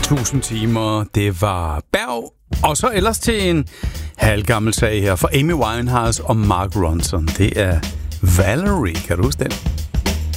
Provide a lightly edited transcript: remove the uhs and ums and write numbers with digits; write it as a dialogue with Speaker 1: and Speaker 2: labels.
Speaker 1: 1000 timer, det var Berg. Og så ellers til en halvgammel sag her for Amy Winehouse og Mark Ronson. Det er Valerie, kan du huske den?